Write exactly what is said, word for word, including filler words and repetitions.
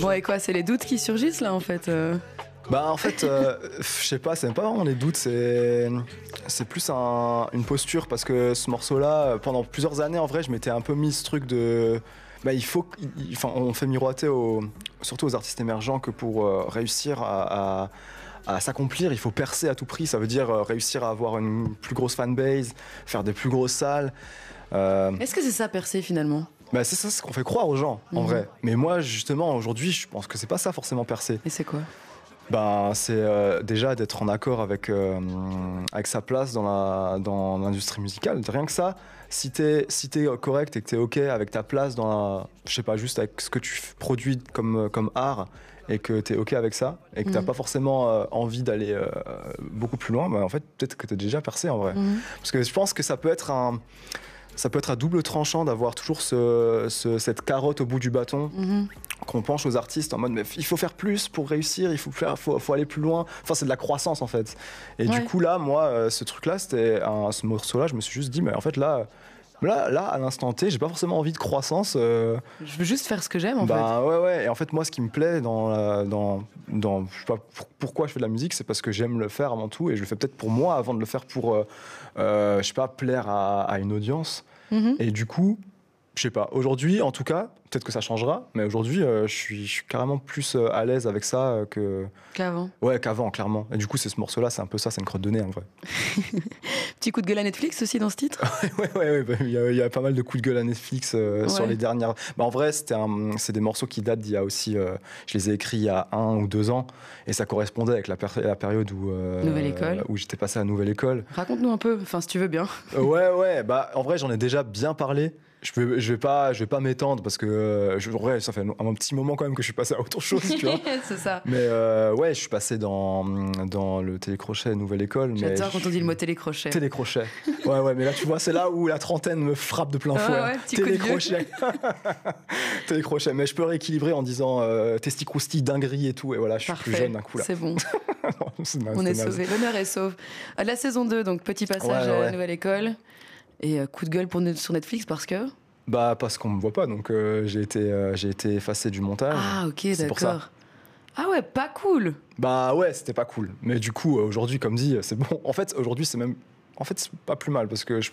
Bon, et quoi, c'est les doutes qui surgissent là en fait euh... Bah en fait, euh, je sais pas, c'est même pas vraiment des doutes, c'est, c'est plus un, une posture parce que ce morceau-là, pendant plusieurs années en vrai, je m'étais un peu mis ce truc de... Bah il faut... Il, enfin, on fait miroiter aux, surtout aux artistes émergents que pour euh, réussir à... à à s'accomplir, il faut percer à tout prix. Ça veut dire euh, réussir à avoir une plus grosse fanbase, faire des plus grosses salles. Euh... Est-ce que c'est ça, percer finalement ? Bah, c'est ça ce qu'on fait croire aux gens, en mmh. vrai. Mais moi, justement, aujourd'hui, je pense que c'est pas ça forcément percer. Et c'est quoi ? Ben, c'est euh, déjà d'être en accord avec, euh, avec sa place dans, la, dans l'industrie musicale. Rien que ça, si t'es, si t'es correct et que t'es OK avec ta place dans la... Je sais pas, juste avec ce que tu produis comme, comme art et que t'es OK avec ça et que t'as mmh. pas forcément euh, envie d'aller euh, beaucoup plus loin, ben, en fait, peut-être que t'es déjà percé en vrai. Mmh. Parce que je pense que ça peut être un... Ça peut être à double tranchant d'avoir toujours ce, ce, cette carotte au bout du bâton mmh. qu'on penche aux artistes en mode mais il faut faire plus pour réussir, il faut, faire, faut, faut aller plus loin. Enfin, c'est de la croissance en fait. Et ouais. du coup, là, moi, ce truc-là, c'était un, ce morceau-là, je me suis juste dit, mais en fait, là, là, là à l'instant T, j'ai pas forcément envie de croissance. Euh... Je veux juste faire ce que j'aime en bah, fait. Ouais, ouais. Et en fait, moi, ce qui me plaît dans, la, dans, dans je sais pas pourquoi je fais de la musique, c'est parce que j'aime le faire avant tout et je le fais peut-être pour moi avant de le faire pour, euh, euh, je sais pas, plaire à, à une audience. Mmh. Et du coup, je sais pas, aujourd'hui en tout cas, peut-être que ça changera, mais aujourd'hui euh, je, suis, je suis carrément plus euh, à l'aise avec ça euh, que... qu'avant. Ouais, qu'avant, clairement. Et du coup, c'est ce morceau-là, c'est un peu ça, c'est une crotte de nez en vrai. Petit coup de gueule à Netflix aussi dans ce titre. Ouais, ouais, ouais, bah, il y a, il y a pas mal de coups de gueule à Netflix euh, ouais. sur les dernières... Bah, en vrai, c'était un, c'est des morceaux qui datent d'il y a aussi... Euh, je les ai écrits il y a un ou deux ans, et ça correspondait avec la, per- la période où... Euh, Nouvelle école. Où j'étais passé à Nouvelle École. Raconte-nous un peu, enfin si tu veux bien. euh, ouais, ouais, bah en vrai, j'en ai déjà bien parlé. Je vais, je vais pas, je vais pas m'étendre parce que euh, je, ouais, ça fait un, un petit moment quand même que je suis passé à autre chose, tu vois. C'est ça. Mais euh, ouais, je suis passé dans dans le télécrochet Nouvelle École. J'adore mais quand je... on dit le mot télécrochet. Télécrochet. Ouais, ouais, mais là tu vois, c'est là où la trentaine me frappe de plein fouet. Ouais, ouais, télécrochet. Télécrochet. Mais je peux rééquilibrer en disant euh, testicrousti, dinguerie et tout. Et voilà, je suis Parfait. plus jeune d'un coup là. C'est bon. non, c'est naze, on est naze. sauvé. L'honneur est sauve. À la saison deux, donc petit passage ouais, ouais. à Nouvelle École. Et euh, coup de gueule pour, sur Netflix parce que Bah parce qu'on me voit pas, donc euh, j'ai été euh, j'ai été effacé du montage. Ah ok, c'est d'accord. Pour ça. Ah ouais, pas cool. Bah ouais, c'était pas cool. Mais du coup, aujourd'hui, comme dit, c'est bon. En fait, aujourd'hui, c'est même, en fait, c'est pas plus mal parce que je pense